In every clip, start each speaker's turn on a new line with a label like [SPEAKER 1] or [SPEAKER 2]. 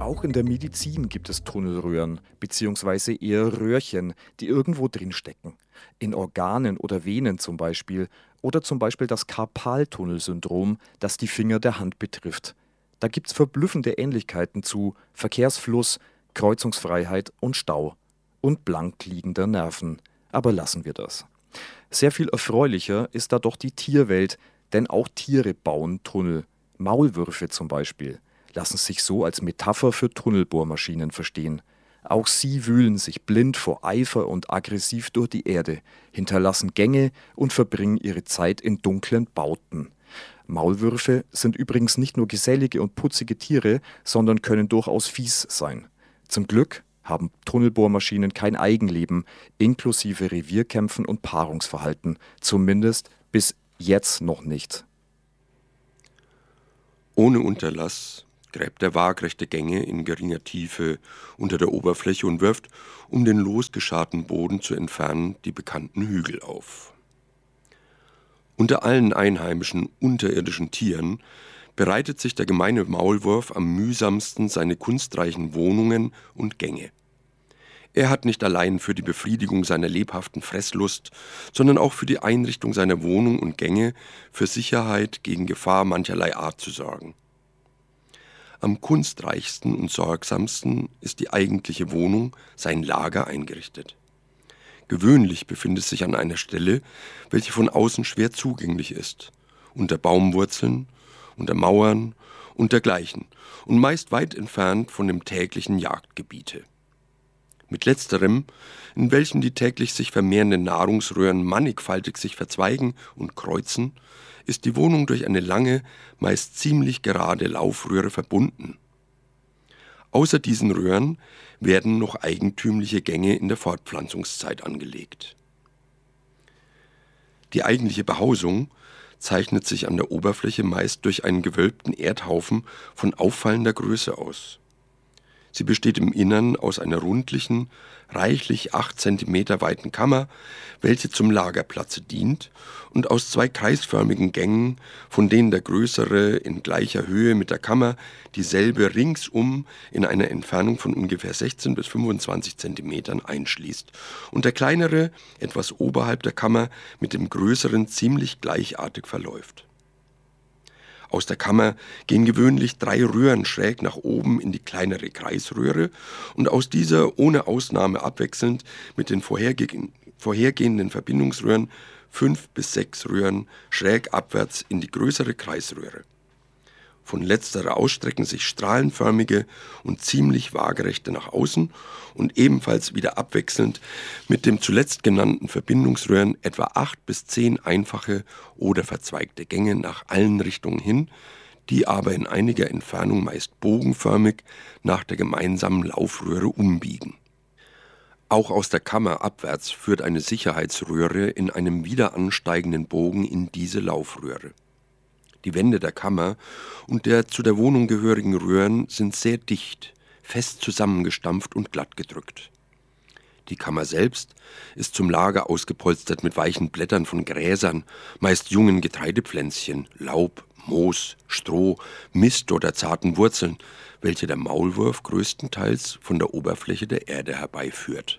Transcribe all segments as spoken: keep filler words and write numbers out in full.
[SPEAKER 1] Auch in der Medizin gibt es Tunnelröhren, beziehungsweise eher Röhrchen, die irgendwo drin stecken. In Organen oder Venen zum Beispiel. Oder zum Beispiel das Karpaltunnelsyndrom, das die Finger der Hand betrifft. Da gibt es verblüffende Ähnlichkeiten zu Verkehrsfluss, Kreuzungsfreiheit und Stau. Und blank liegender Nerven. Aber lassen wir das. Sehr viel erfreulicher ist da doch die Tierwelt, denn auch Tiere bauen Tunnel. Maulwürfe zum Beispiel lassen sich so als Metapher für Tunnelbohrmaschinen verstehen. Auch sie wühlen sich blind vor Eifer und aggressiv durch die Erde, hinterlassen Gänge und verbringen ihre Zeit in dunklen Bauten. Maulwürfe sind übrigens nicht nur gesellige und putzige Tiere, sondern können durchaus fies sein. Zum Glück haben Tunnelbohrmaschinen kein Eigenleben, inklusive Revierkämpfen und Paarungsverhalten, zumindest bis jetzt noch nicht.
[SPEAKER 2] Ohne Unterlass gräbt er waagrechte Gänge in geringer Tiefe unter der Oberfläche und wirft, um den losgescharten Boden zu entfernen, die bekannten Hügel auf. Unter allen einheimischen unterirdischen Tieren bereitet sich der gemeine Maulwurf am mühsamsten seine kunstreichen Wohnungen und Gänge. Er hat nicht allein für die Befriedigung seiner lebhaften Fresslust, sondern auch für die Einrichtung seiner Wohnung und Gänge für Sicherheit gegen Gefahr mancherlei Art zu sorgen. Am kunstreichsten und sorgsamsten ist die eigentliche Wohnung, sein Lager, eingerichtet. Gewöhnlich befindet es sich an einer Stelle, welche von außen schwer zugänglich ist, unter Baumwurzeln, unter Mauern und dergleichen und meist weit entfernt von dem täglichen Jagdgebiete. Mit letzterem, in welchem die täglich sich vermehrenden Nahrungsröhren mannigfaltig sich verzweigen und kreuzen, ist die Wohnung durch eine lange, meist ziemlich gerade Laufröhre verbunden. Außer diesen Röhren werden noch eigentümliche Gänge in der Fortpflanzungszeit angelegt. Die eigentliche Behausung zeichnet sich an der Oberfläche meist durch einen gewölbten Erdhaufen von auffallender Größe aus. Sie besteht im Innern aus einer rundlichen, reichlich acht Zentimeter weiten Kammer, welche zum Lagerplatze dient, und aus zwei kreisförmigen Gängen, von denen der größere in gleicher Höhe mit der Kammer dieselbe ringsum in einer Entfernung von ungefähr sechzehn bis fünfundzwanzig Zentimetern einschließt und der kleinere etwas oberhalb der Kammer mit dem größeren ziemlich gleichartig verläuft. Aus der Kammer gehen gewöhnlich drei Röhren schräg nach oben in die kleinere Kreisröhre und aus dieser ohne Ausnahme abwechselnd mit den vorherge- vorhergehenden Verbindungsröhren fünf bis sechs Röhren schräg abwärts in die größere Kreisröhre. Von letzterer ausstrecken sich strahlenförmige und ziemlich waagerechte nach außen und ebenfalls wieder abwechselnd mit dem zuletzt genannten Verbindungsröhren etwa acht bis zehn einfache oder verzweigte Gänge nach allen Richtungen hin, die aber in einiger Entfernung meist bogenförmig nach der gemeinsamen Laufröhre umbiegen. Auch aus der Kammer abwärts führt eine Sicherheitsröhre in einem wieder ansteigenden Bogen in diese Laufröhre. Die Wände der Kammer und der zu der Wohnung gehörigen Röhren sind sehr dicht, fest zusammengestampft und glatt gedrückt. Die Kammer selbst ist zum Lager ausgepolstert mit weichen Blättern von Gräsern, meist jungen Getreidepflänzchen, Laub, Moos, Stroh, Mist oder zarten Wurzeln, welche der Maulwurf größtenteils von der Oberfläche der Erde herbeiführt.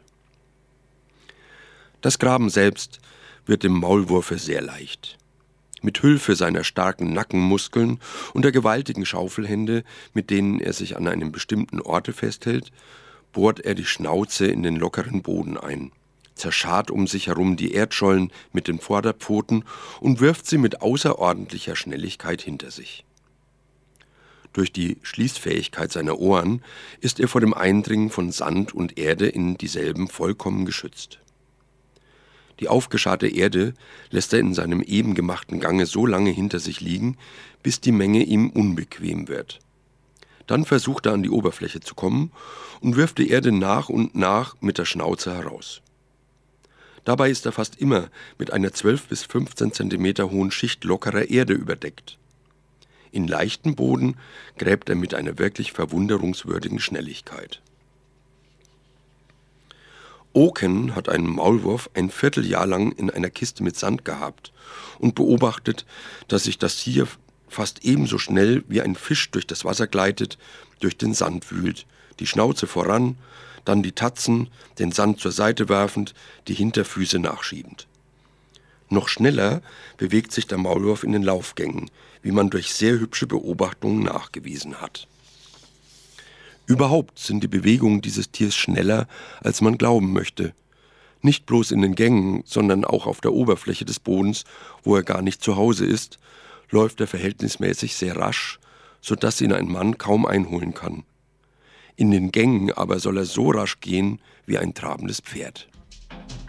[SPEAKER 2] Das Graben selbst wird dem Maulwurfe sehr leicht. Mit Hilfe seiner starken Nackenmuskeln und der gewaltigen Schaufelhände, mit denen er sich an einem bestimmten Orte festhält, bohrt er die Schnauze in den lockeren Boden ein, zerscharrt um sich herum die Erdschollen mit den Vorderpfoten und wirft sie mit außerordentlicher Schnelligkeit hinter sich. Durch die Schließfähigkeit seiner Ohren ist er vor dem Eindringen von Sand und Erde in dieselben vollkommen geschützt. Die aufgescharrte Erde lässt er in seinem eben gemachten Gange so lange hinter sich liegen, bis die Menge ihm unbequem wird. Dann versucht er an die Oberfläche zu kommen und wirft die Erde nach und nach mit der Schnauze heraus. Dabei ist er fast immer mit einer zwölf bis fünfzehn Zentimeter hohen Schicht lockerer Erde überdeckt. In leichten Boden gräbt er mit einer wirklich verwunderungswürdigen Schnelligkeit. Oken hat einen Maulwurf ein Vierteljahr lang in einer Kiste mit Sand gehabt und beobachtet, dass sich das Tier fast ebenso schnell wie ein Fisch durch das Wasser gleitet, durch den Sand wühlt, die Schnauze voran, dann die Tatzen, den Sand zur Seite werfend, die Hinterfüße nachschiebend. Noch schneller bewegt sich der Maulwurf in den Laufgängen, wie man durch sehr hübsche Beobachtungen nachgewiesen hat. Überhaupt sind die Bewegungen dieses Tiers schneller, als man glauben möchte. Nicht bloß in den Gängen, sondern auch auf der Oberfläche des Bodens, wo er gar nicht zu Hause ist, läuft er verhältnismäßig sehr rasch, sodass ihn ein Mann kaum einholen kann. In den Gängen aber soll er so rasch gehen wie ein trabendes Pferd.